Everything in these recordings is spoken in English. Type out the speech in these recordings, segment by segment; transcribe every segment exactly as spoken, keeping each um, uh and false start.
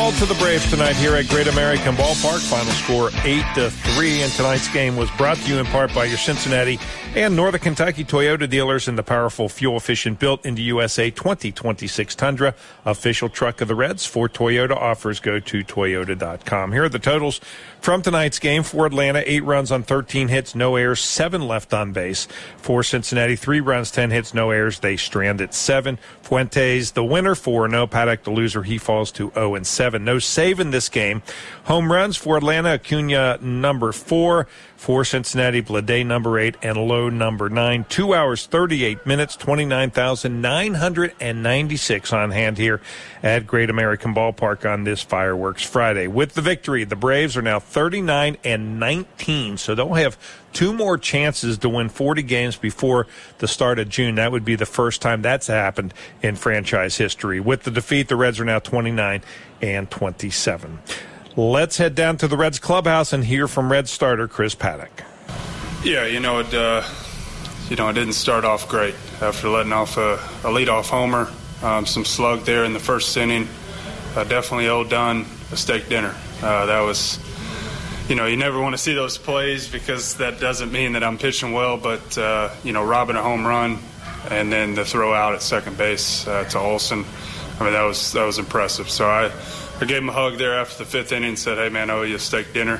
all to the Braves tonight here at Great American Ballpark. Final score eight to three, and tonight's game was brought to you in part by your Cincinnati and Northern Kentucky Toyota dealers in the powerful, fuel-efficient, built into U S A twenty twenty-six Tundra, official truck of the Reds. For Toyota offers, go to toyota dot com. Here are the totals from tonight's game. For Atlanta, eight runs on thirteen hits, no errors, seven left on base. For Cincinnati, three runs, ten hits, no errors. They strand at seven. Fuentes, the winner, four and oh. Paddock, the loser, he falls to oh and seven. No save in this game. Home runs for Atlanta, Acuna number four. For Cincinnati, Blade number eight, and Lowe number nine. Two hours, thirty-eight minutes, twenty-nine thousand nine hundred ninety-six on hand here at Great American Ballpark on this Fireworks Friday. With the victory, the Braves are now thirty-nine and nineteen, so they'll have two more chances to win forty games before the start of June. That would be the first time that's happened in franchise history. With the defeat, the Reds are now twenty-nine and twenty-seven. Let's head down to the Reds clubhouse and hear from Reds starter Chris Paddock. Yeah, you know, it, uh, you know, it didn't start off great after letting off a, a leadoff homer, um, some slug there in the first inning. Uh, definitely owed Dunn a steak dinner. Uh, that was, you know, you never want to see those plays because that doesn't mean that I'm pitching well, but, uh, you know, robbing a home run and then the throw out at second base uh, to Olsen, I mean, that was that was impressive. So I, I gave him a hug there after the fifth inning and said, hey, man, I owe you a steak dinner.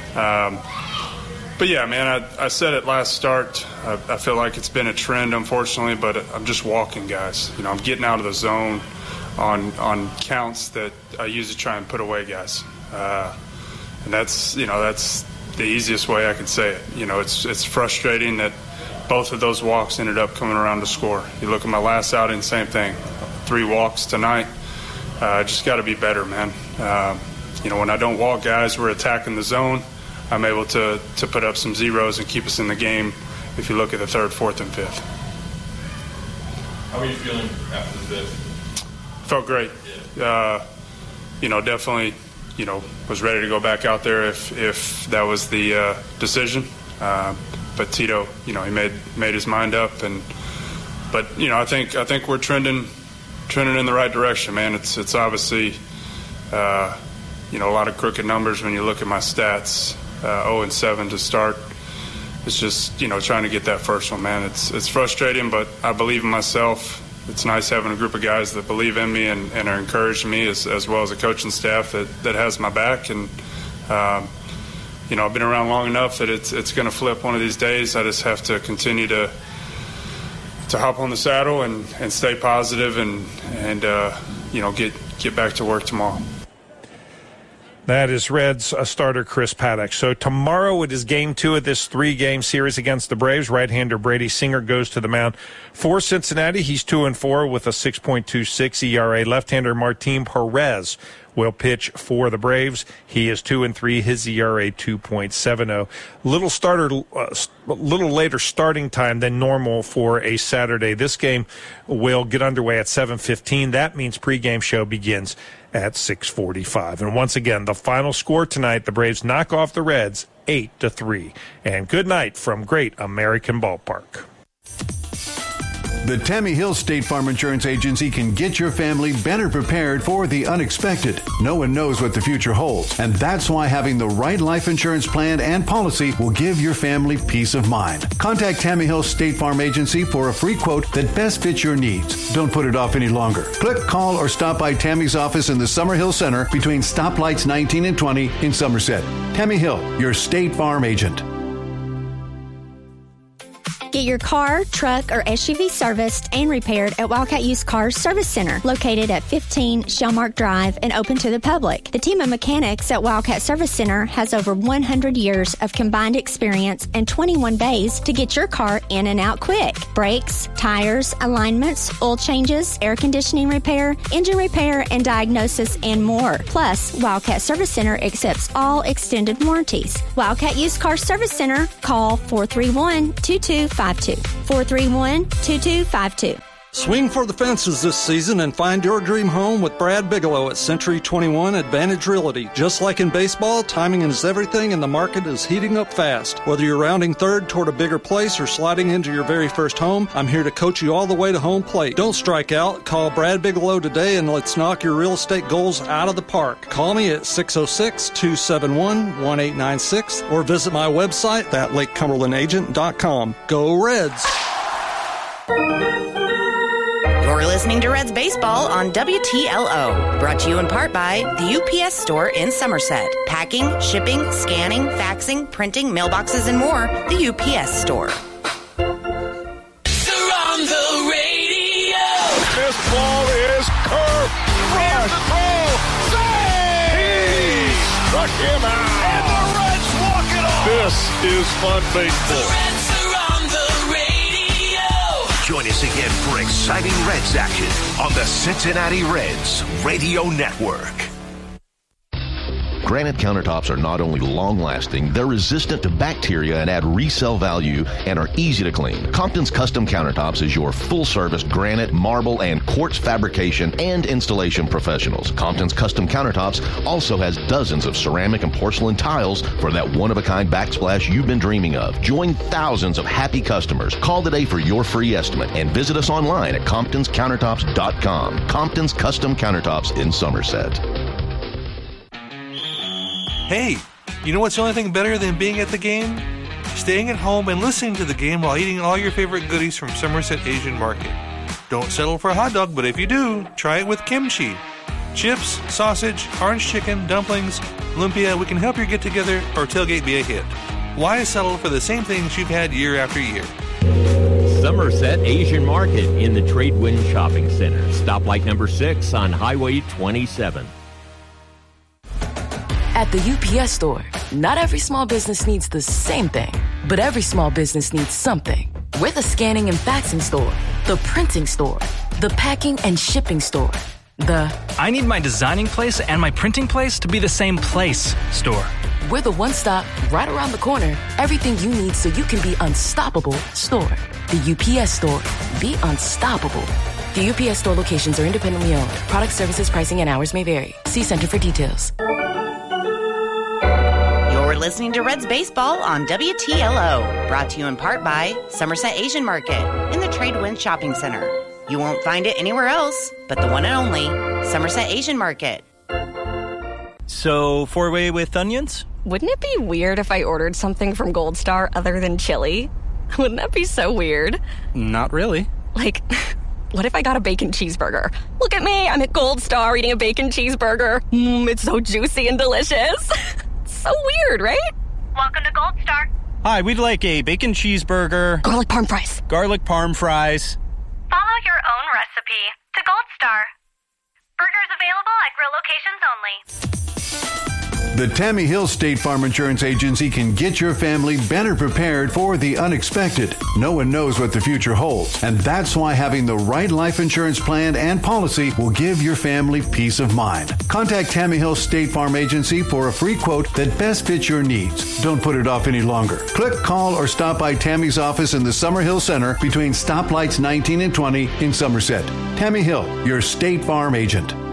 Um, but, yeah, man, I, I said it last start. I, I feel like it's been a trend, unfortunately, but I'm just walking guys. You know, I'm getting out of the zone on on counts that I usually try and put away guys. Uh, and that's, you know, that's the easiest way I can say it. You know, it's it's frustrating that both of those walks ended up coming around to score. You look at my last outing, same thing. Three walks tonight. I uh, just got to be better, man. Uh, you know, when I don't walk guys, we're attacking the zone. I'm able to, to put up some zeros and keep us in the game if you look at the third, fourth, and fifth. How are you feeling after the fifth? Felt great. Yeah. Uh, you know, definitely, you know, was ready to go back out there if, if that was the uh, decision. Uh, but Tito, you know, he made made his mind up. and But, you know, I think I think we're trending – trending in the right direction, man. It's it's obviously, uh, you know, a lot of crooked numbers when you look at my stats. Uh, oh and seven to start. It's just, you know, trying to get that first one, man. It's it's frustrating, but I believe in myself. It's nice having a group of guys that believe in me and, and are encouraging me, as, as well as a coaching staff that, that has my back. And, um, you know, I've been around long enough that it's it's going to flip one of these days. I just have to continue to to hop on the saddle and, and stay positive and, and uh, you know, get, get back to work tomorrow. That is Reds uh, starter Chris Paddock. So tomorrow it is game two of this three-game series against the Braves. Right-hander Brady Singer goes to the mound for Cincinnati. He's two and four with a six point two six E R A. Left-hander Martin Perez will pitch for the Braves. He is two and three. His E R A two point seven oh. Little starter, uh, little later starting time than normal for a Saturday. This game will get underway at seven fifteen. That means pregame show begins at six forty-five. And once again, the final score tonight: the Braves knock off the Reds eight to three. And good night from Great American Ballpark. The Tammy Hill State Farm Insurance Agency can get your family better prepared for the unexpected. No one knows what the future holds, and that's why having the right life insurance plan and policy will give your family peace of mind. Contact Tammy Hill State Farm Agency for a free quote that best fits your needs. Don't put it off any longer. Click, call, or stop by Tammy's office in the Summerhill Center between stoplights nineteen and twenty in Somerset. Tammy Hill, your State Farm agent. Get your car, truck, or S U V serviced and repaired at Wildcat Used Cars Service Center, located at fifteen Shellmark Drive and open to the public. The team of mechanics at Wildcat Service Center has over one hundred years of combined experience and twenty-one bays to get your car in and out quick. Brakes, tires, alignments, oil changes, air conditioning repair, engine repair, and diagnosis, and more. Plus, Wildcat Service Center accepts all extended warranties. Wildcat Used Cars Service Center, call four three one, two two five two. four three one, two two five two. Swing for the fences this season and find your dream home with Brad Bigelow at Century twenty-one Advantage Realty. Just like in baseball, timing is everything and the market is heating up fast. Whether you're rounding third toward a bigger place or sliding into your very first home, I'm here to coach you all the way to home plate. Don't strike out. Call Brad Bigelow today and let's knock your real estate goals out of the park. Call me at six oh six, two seven one, one eight nine six or visit my website at lake cumberland agent dot com. Go Reds! You're listening to Reds Baseball on W T L O. Brought to you in part by the U P S Store in Somerset. Packing, shipping, scanning, faxing, printing, mailboxes, and more. The U P S Store. They're on the radio. This ball is curved. Here's the throw. Save! He struck him out. And the Reds walk it off. This is fun baseball. The Reds are on the radio. Join us again for exciting Reds action on the Cincinnati Reds Radio Network. Granite countertops are not only long-lasting, they're resistant to bacteria and add resale value and are easy to clean. Compton's Custom Countertops is your full-service granite, marble, and quartz fabrication and installation professionals. Compton's Custom Countertops also has dozens of ceramic and porcelain tiles for that one-of-a-kind backsplash you've been dreaming of. Join thousands of happy customers. Call today for your free estimate and visit us online at comptons countertops dot com. Compton's Custom Countertops in Somerset. Hey, you know what's the only thing better than being at the game? Staying at home and listening to the game while eating all your favorite goodies from Somerset Asian Market. Don't settle for a hot dog, but if you do, try it with kimchi. Chips, sausage, orange chicken, dumplings, lumpia, we can help your get-together or tailgate be a hit. Why settle for the same things you've had year after year? Somerset Asian Market in the Tradewind Shopping Center. Stoplight number six on Highway twenty-seven. At the U P S Store, not every small business needs the same thing, but every small business needs something. We're the scanning and faxing store, the printing store, the packing and shipping store, the I need my designing place and my printing place to be the same place store. We're the one-stop, right around the corner, everything you need so you can be unstoppable store. The U P S Store. Be unstoppable. The U P S Store locations are independently owned. Product, services, pricing, and hours may vary. See Center for details. You're listening to Reds Baseball on W T L O. Brought to you in part by Somerset Asian Market in the Tradewind Shopping Center. You won't find it anywhere else but the one and only Somerset Asian Market. So, four-way with onions? Wouldn't it be weird if I ordered something from Gold Star other than chili? Wouldn't that be so weird? Not really. Like, what if I got a bacon cheeseburger? Look at me, I'm at Gold Star eating a bacon cheeseburger. Mmm, it's so juicy and delicious. So weird, right? Welcome to Gold Star. Hi, we'd like a bacon cheeseburger. Garlic parm fries. Garlic parm fries. Follow your own recipe to Gold Star. Burgers available at grill locations only. The Tammy Hill State Farm Insurance Agency can get your family better prepared for the unexpected. No one knows what the future holds, and that's why having the right life insurance plan and policy will give your family peace of mind. Contact Tammy Hill State Farm Agency for a free quote that best fits your needs. Don't put it off any longer. Click, call, or stop by Tammy's office in the Summerhill Center between stoplights nineteen and twenty in Somerset. Tammy Hill, your State Farm agent.